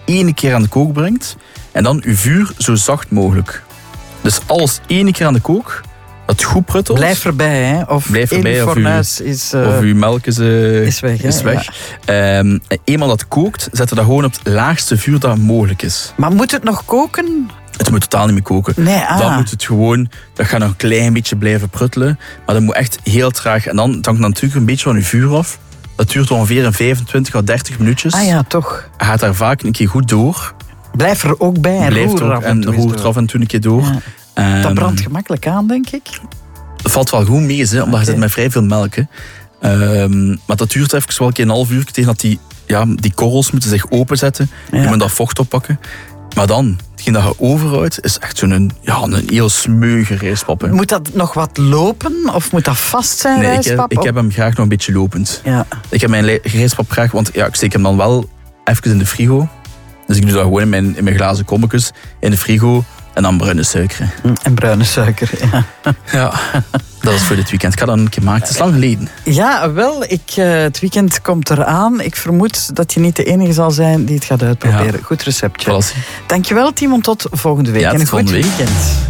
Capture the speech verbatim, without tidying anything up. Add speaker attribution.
Speaker 1: één keer aan de kook brengt. En dan uw vuur zo zacht mogelijk. Dus alles één keer aan de kook. Dat goed pruttelt.
Speaker 2: Blijf erbij, hè. Of
Speaker 1: Blijf erbij,
Speaker 2: één
Speaker 1: of
Speaker 2: fornuis is... Uh,
Speaker 1: of uw melk is, uh,
Speaker 2: is weg. Hè?
Speaker 1: Is weg. Ja. Um, eenmaal dat kookt, zet dat gewoon op het laagste vuur dat mogelijk is.
Speaker 2: Maar moet het nog koken?
Speaker 1: Het moet totaal niet meer koken.
Speaker 2: Nee, ah.
Speaker 1: Dan moet het gewoon... Dat gaat nog een klein beetje blijven pruttelen. Maar dat moet echt heel traag. En dan hangt natuurlijk een beetje van uw vuur af. Dat duurt ongeveer een vijfentwintig à dertig minuutjes.
Speaker 2: Ah ja, toch.
Speaker 1: Hij gaat daar vaak een keer goed door.
Speaker 2: Blijf er ook bij en
Speaker 1: Blijf
Speaker 2: roer
Speaker 1: er
Speaker 2: af en toe.
Speaker 1: En roer er af en toe een keer door.
Speaker 2: Ja.
Speaker 1: Um,
Speaker 2: dat brandt gemakkelijk aan, denk ik.
Speaker 1: Dat valt wel goed mee, hè, omdat okay. je zit met vrij veel melk. Hè. Um, maar dat duurt even wel een keer een half uur tegen dat die, ja, die korrels moeten zich openzetten. Ja. Je moet dat vocht oppakken. Maar dan, hetgeen dat je overhoudt, is echt zo'n ja, een heel smeuige rijstpap. Hè.
Speaker 2: Moet dat nog wat lopen? Of moet dat vast zijn,
Speaker 1: nee,
Speaker 2: rijstpap?
Speaker 1: Ik heb, ik heb hem graag nog een beetje lopend.
Speaker 2: Ja.
Speaker 1: Ik heb mijn rijstpap graag, want ja, ik steek hem dan wel even in de frigo. Dus ik doe dat gewoon in mijn, in mijn glazen kommetjes in de frigo. En dan bruine suiker.
Speaker 2: En bruine suiker, ja.
Speaker 1: Ja, dat is voor dit weekend. Ik ga dat een keer maken. Het is lang geleden.
Speaker 2: Ja, wel. Ik, uh, het weekend komt eraan. Ik vermoed dat je niet de enige zal zijn die het gaat uitproberen. Ja. Goed receptje.
Speaker 1: Voilà.
Speaker 2: Dankjewel, Timon. Tot volgende week.
Speaker 1: Ja,
Speaker 2: en een goed
Speaker 1: week.
Speaker 2: weekend.